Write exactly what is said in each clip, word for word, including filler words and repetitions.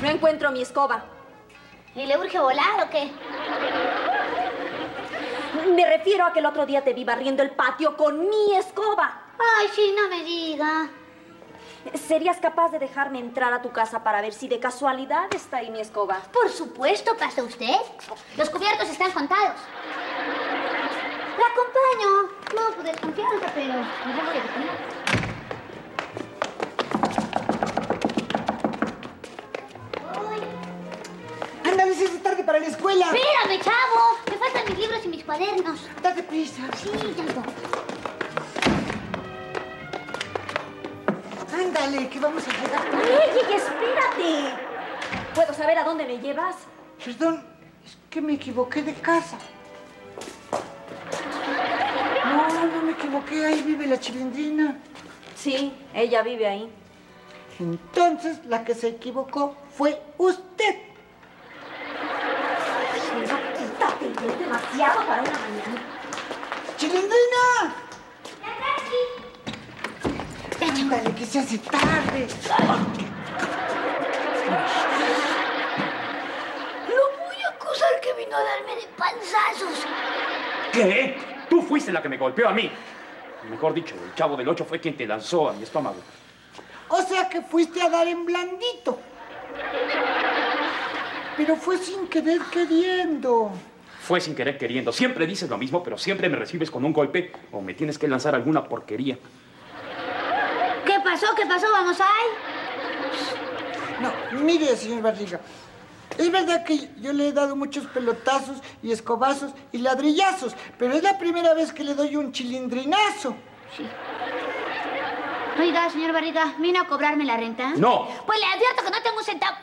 No encuentro mi escoba. ¿Y le urge volar o qué? Me refiero a que el otro día te vi barriendo el patio con mi escoba. Ay, sí, no me diga. ¿Serías capaz de dejarme entrar a tu casa para ver si de casualidad está ahí mi escoba? Por supuesto, pasa usted. Los cubiertos están contados. La acompaño. No, pues desconfianza, pero no voy a detener. ¡Ándale, si es tarde para la escuela! ¡Espérame, chavo! Me faltan mis libros y mis cuadernos. ¡Date prisa! Sí, ya voy. ¡Ándale, que vamos a llegar! ¡Ey, espérate! ¿Puedo saber a dónde me llevas? Perdón, es que me equivoqué de casa. No, no me equivoqué, ahí vive la Chilindrina. Sí, ella vive ahí. Entonces, la que se equivocó fue usted. Pero quítate, es demasiado para una mañana. ¡Chilindrina! Ya, chavo. Ándale, que se hace tarde. Lo voy a acusar que vino a darme de panzazos. ¿Qué? Tú fuiste la que me golpeó a mí. Mejor dicho, el Chavo del Ocho fue quien te lanzó a mi estómago. O sea que fuiste a dar en blandito. Pero fue sin querer queriendo. Fue sin querer queriendo. Siempre dices lo mismo, pero siempre me recibes con un golpe o me tienes que lanzar alguna porquería. ¿Qué pasó? ¿Qué pasó? ¿Vamos ahí? No, mire, señor Barriga. Es verdad que yo le he dado muchos pelotazos y escobazos y ladrillazos, pero es la primera vez que le doy un chilindrinazo. Sí. Oiga, señor Barriga, ¿vino a cobrarme la renta? ¡No! Pues le advierto que no tengo un centavo.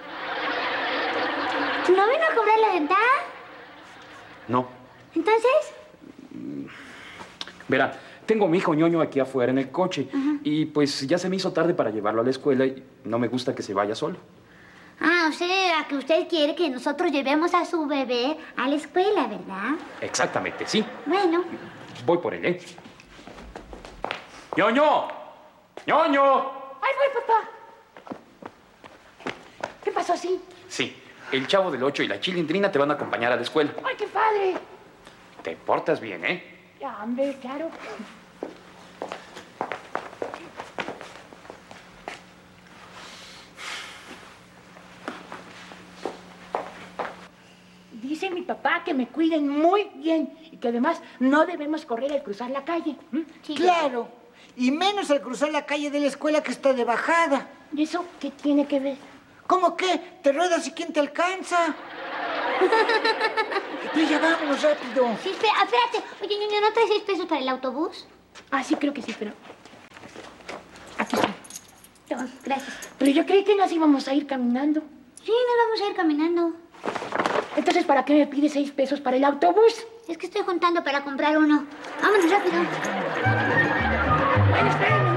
¿No vino a cobrar la renta? No. ¿Entonces? Verá, tengo a mi hijo ñoño aquí afuera en el coche. Uh-huh. Y pues ya se me hizo tarde para llevarlo a la escuela y no me gusta que se vaya solo. Ah, o sea, que usted quiere que nosotros llevemos a su bebé a la escuela, ¿verdad? Exactamente, sí. Bueno. Voy por él, ¿eh? ¡ñoño! ¡ñoño! ¡Ay, voy, papá! ¿Qué pasó, sí? Sí, el Chavo del Ocho y la Chilindrina te van a acompañar a la escuela. ¡Ay, qué padre! Te portas bien, ¿eh? Ya, hombre, claro. Dice mi papá que me cuiden muy bien y que además no debemos correr al cruzar la calle. ¿Mm? Sí, Claro, y menos al cruzar la calle de la escuela que está de bajada. ¿Y eso qué tiene que ver? ¿Cómo qué? ¿Te ruedas y quién te alcanza? Pues ya vámonos rápido. Sí, espera, espérate. Oye, niño, ¿no traes seis pesos para el autobús? Ah, sí, creo que sí, pero... Aquí está. No, gracias. Pero yo creí que nos íbamos a ir caminando. Sí, nos vamos a ir caminando. Entonces, ¿para qué me pide seis pesos para el autobús? Es que estoy juntando para comprar uno. Vámonos rápido.